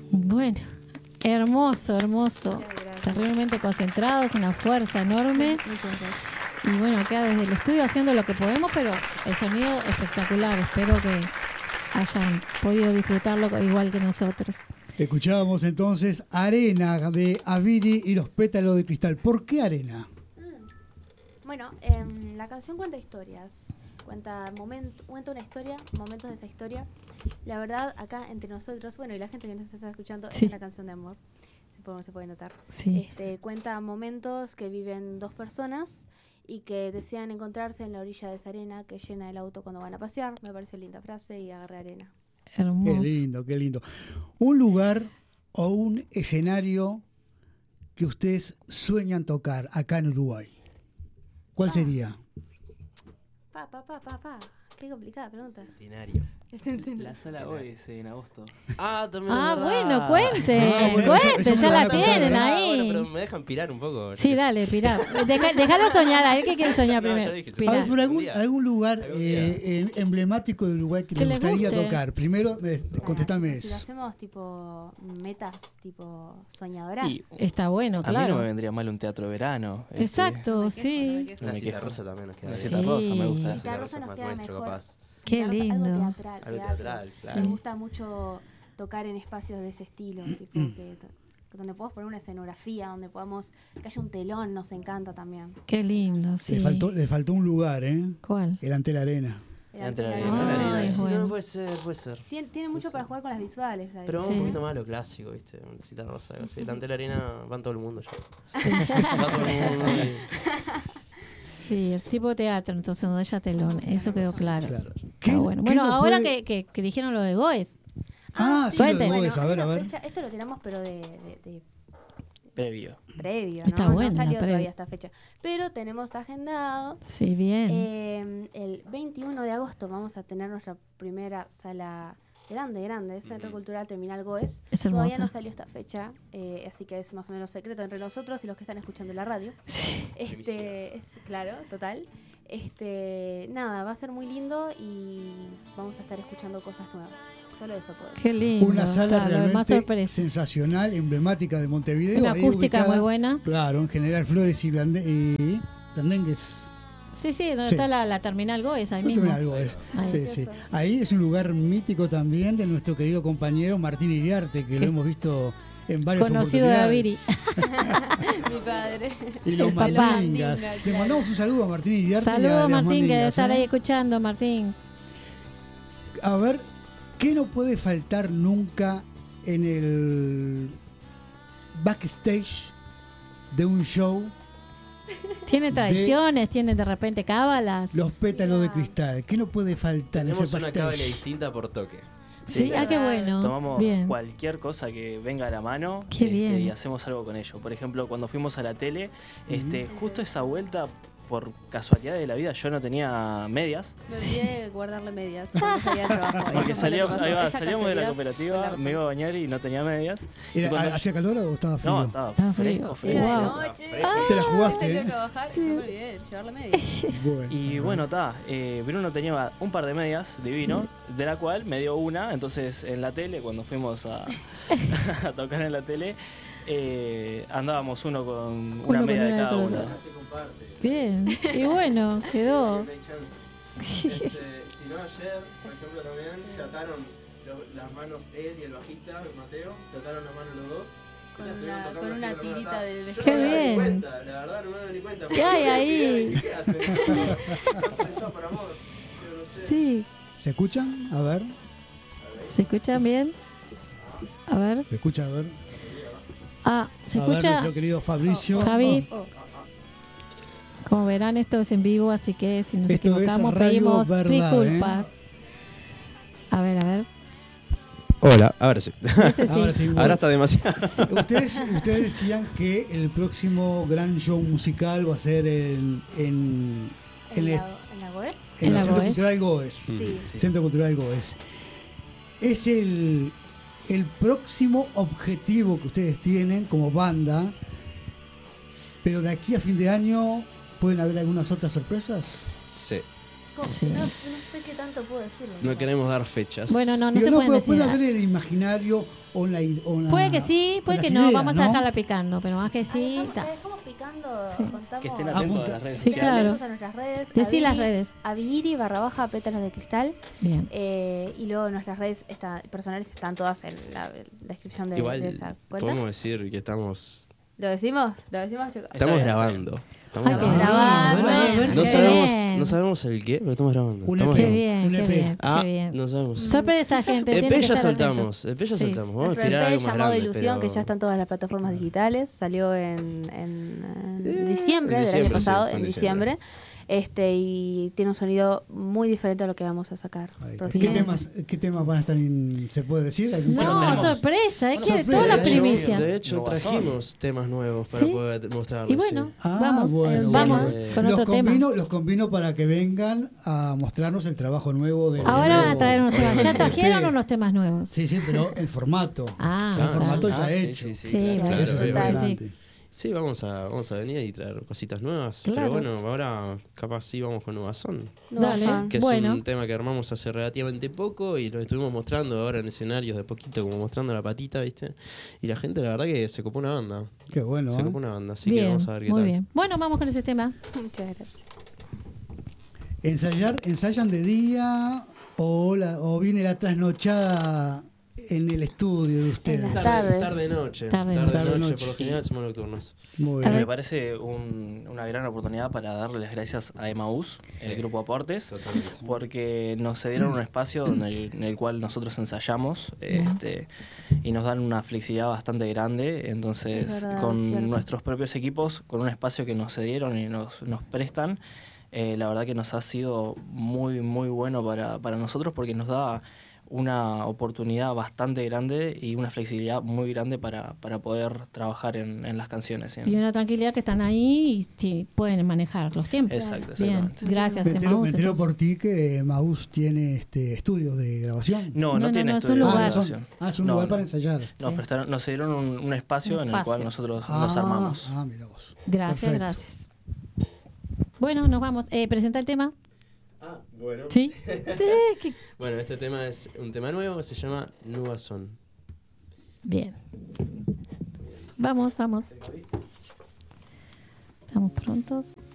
Bueno, hermoso. Terriblemente concentrados, una fuerza enorme. Y bueno, queda desde el estudio haciendo lo que podemos, pero el sonido espectacular. Espero que hayan podido disfrutarlo igual que nosotros. Escuchábamos entonces Arena de Aviri y los pétalos de cristal. ¿Por qué Arena? Bueno, la canción cuenta historias. Cuenta una historia, momentos de esa historia. La verdad, acá entre nosotros, bueno, y la gente que nos está escuchando, Sí. es una canción de amor. Se puede notar. Sí. Cuenta momentos que viven dos personas y que desean encontrarse en la orilla de esa arena que llena el auto cuando van a pasear. Me pareció linda frase y agarré arena. Hermoso. Qué lindo. Un lugar o un escenario que ustedes sueñan tocar acá en Uruguay. ¿Cuál sería? Qué complicada pregunta. Centenario. La sala hoy es en agosto. También. Bueno, cuente, bueno, eso me ya lo van la a contar, tienen ¿eh? ahí. Bueno, pero me dejan pirar un poco. Sí, dale, pirar. Déjalo soñar, a él que quiere soñar No, ya primero. dije, A Pirar. ver, por algún lugar Algún día. emblemático de Uruguay que Que les le gustaría guste. tocar. Primero, contestame Si lo eso. hacemos tipo metas, tipo soñadoras. Y Está bueno, a mí no claro. me vendría mal un teatro de verano. Exacto, sí. No me Una No me cita quejo. rosa también nos queda Una bien. cita rosa me gusta. Una Cita rosa rosa nos más queda nuestro, mejor. capaz. Qué Algo lindo. teatral. Algo teatro. teatral, Sí. claro. Me gusta mucho tocar en espacios de ese estilo, tipo donde podamos poner una escenografía, donde podamos que haya un telón, nos encanta también. Qué lindo, sí. Le faltó un lugar, ¿eh? ¿Cuál? El ante la arena. Ante la Arena. arena. Ah, es Sí, bueno. no, puede ser. Tiene mucho para jugar con las visuales. ¿sabes? Pero Sí. un poquito más a lo clásico, ¿viste? Una cita rosa, algo así. Delante de la arena van todo el mundo ya. Sí. Va todo el mundo y- Sí, el tipo de teatro, entonces donde haya telón, eso quedó claro. Claro. Está bueno. ¿Qué Bueno, nos ahora puede- que dijeron lo de Goes, Sí, lo de Cuente. Goes, a ver, hay a una ver. fecha- esto lo tiramos, pero de Previo. previo, Está ¿no? bueno, No salió previo. todavía esta fecha. Pero tenemos agendado. sí, bien. El 21 de agosto vamos a tener nuestra primera sala grande, Centro Cultural Terminal Goes. Es Todavía hermosa. no salió esta fecha, así que es más o menos secreto entre nosotros y los que están escuchando la radio. Claro, total. Nada, va a ser muy lindo y vamos a estar escuchando cosas nuevas. Solo eso puedo decir. Qué lindo. Una sala claro, lo demás realmente sorpresa. sensacional, emblemática de Montevideo. Una ahí acústica ubicada, muy buena. Claro, en General Flores y Blandengues. Sí, donde Sí. está la terminal Goes, ahí No mismo. termina algo es. Ahí. Sí, sí. Ahí es un lugar mítico también de nuestro querido compañero Martín Iriarte, que lo hemos visto en varias Conocido de oportunidades. Aviri. Mi padre. Y los El papá. mandingas. Mandinga, Le claro. mandamos un saludo a Martín Iriarte. y a Saludos, las Martín, que debe mandingas, estar ¿eh? ahí escuchando, Martín. A ver, ¿qué no puede faltar nunca en el backstage de un show? Tiene tradiciones, tiene de repente cábalas. Los pétalos de Mira. cristal. ¿Qué no puede faltar en ese Tenemos una cábala backstage? distinta por toque. Sí, claro. qué bueno. Tomamos Bien. cualquier cosa que venga a la mano Qué bien. y hacemos algo con ello. Por ejemplo, cuando fuimos a la tele, justo esa vuelta, por casualidad de la vida, yo no tenía medias. Me olvidé de guardarle medias cuando salía del trabajo. Eso Porque fue lo que pasó. Esa salíamos de la casualidad fue la cooperativa, razón. me iba a bañar y no tenía medias. Y Era- cuando- ¿Hacía calor o estaba frío? No, estaba Estaba fresco, frío. Era fresco. de Wow. noche. Te la jugaste, Tenía ¿eh? que trabajar y yo me olvidé de llevarle medias. Bueno. Y bueno, Bruno tenía un par de medias divino, de la cual me dio una. Entonces en la tele, cuando fuimos a, a tocar en la tele, andábamos uno con una con media de una, cada otro uno. otro. Bien. Y bueno, quedó. Si no, ayer, por ejemplo, también se ataron las manos él y el bajista, Mateo, se ataron las manos los dos. Con una tirita del Yo vestido. Qué no me doy bien. cuenta, la verdad no me doy ni cuenta. ¿Qué hay ahí? ¿Qué hacen? Eso por amor. Yo no sé. Sí. ¿Se escuchan? A ver. ¿Se escuchan bien? A ver. ¿Se escucha? A ver. ¿Se A ver, escucha? nuestro querido Fabricio. Javi. Como verán, esto es en vivo, así que si nos Esto es equivocamos, radio pedimos verdad, disculpas. A ver. Hola, ahora sí. Ese sí. Ahora sí. Ahora está demasiado. Ustedes decían que el próximo gran show musical va a ser en ¿En la Goes? En la el Centro Goes. Cultural Goes. Sí. Centro Cultural Goes. Es el próximo objetivo que ustedes tienen como banda, pero de aquí a fin de año pueden haber algunas otras sorpresas. Sí. Sí. No sé qué tanto puedo decirlo. No queremos dar fechas. Bueno, no Digo, se pueden pero decir. puede haber el imaginario Puede que sí, puede que no. Vamos a dejarla picando, pero más que sí. La dejamos picando, contamos. Que estén atentos a las redes Sí, sociales. claro. Atentos a nuestras redes. Decí las redes. Aviri_pétalos de cristal. Bien. Y luego nuestras redes personales están todas en la descripción de Igual esa cuenta. podemos decir que estamos ¿Lo decimos? Chicos? estamos grabando. Estamos Ay, qué grabando. grabando. No Qué sabemos, bien. no sabemos el qué, pero estamos grabando. Un Estamos EP. Qué grabando. bien, Un qué EP. bien, Ah, qué bien. no sabemos. Sorpresa, gente. tienen EP que ya estar soltamos. atentos. EP ya Sí. soltamos. Vamos a Nuestro tirar EP algo más llamado grande. Ilusión, pero... que ya está en todas las plataformas digitales. Salió en diciembre en del año diciembre, pasado, sí, fue en en diciembre. Y tiene un sonido muy diferente a lo que vamos a sacar. Ahí está. próximamente. ¿Qué temas van a estar ¿se puede decir? ¿Algún No, tema? tenemos- sorpresa. Es que sorpresa, toda la de primicia. De hecho, Innovación. trajimos temas nuevos para ¿Sí? poder mostrarles. Y bueno, sí. vamos, bueno, vamos bueno. con otro tema. Los combino para que vengan a mostrarnos el trabajo nuevo de Ahora van a traer unos temas. ¿Ya obviamente, trajeron EP. unos temas nuevos? Sí, sí, pero el formato. Ah, el formato ya sí, hecho. sí, sí, Sí, claro. bueno, Eso es Claro, importante. Sí, vamos a venir y traer cositas nuevas. Claro. Pero bueno, ahora capaz sí vamos con Nuevazón. Dale. Son. Que es Bueno. un tema que armamos hace relativamente poco y lo estuvimos mostrando ahora en escenarios de poquito, como mostrando la patita, ¿viste? Y la gente, la verdad, que se copó una banda. Qué bueno. Se ¿eh? copó una banda, así que Bien, vamos a ver qué muy tal. bien. Bueno, vamos con ese tema. Muchas gracias. ¿Ensayan de día o viene la trasnochada en el estudio de ustedes? En las tardes. Tarde-noche. Tarde, noche. Por lo general somos nocturnos. Muy A bien. ver. Me parece una gran oportunidad para darle las gracias a Emaús, el grupo Aportes, Totalmente. porque nos cedieron un espacio en el cual nosotros ensayamos y nos dan una flexibilidad bastante grande. Entonces, Es verdad, con es cierto. nuestros propios equipos, con un espacio que nos cedieron y nos prestan, la verdad que nos ha sido muy, muy bueno para nosotros porque nos da una oportunidad bastante grande y una flexibilidad muy grande para poder trabajar en las canciones. ¿sí? Y una tranquilidad que están ahí y sí, pueden manejar los tiempos. Exacto, Bien, exactamente. gracias, Me entero Emaús, entonces. por ti que Maús tiene estudios de grabación. No tiene no, es un estudio de lugar. grabación. Es un No, lugar no. para ensayar. Nos dieron un espacio Un en el espacio. cual nosotros nos armamos. Mira vos. Gracias, Perfecto. gracias. Bueno, nos vamos. ¿Presenta el tema? Ah, bueno. Sí. Bueno, este tema es un tema nuevo que se llama Nuevazón. Bien. Vamos. Estamos prontos.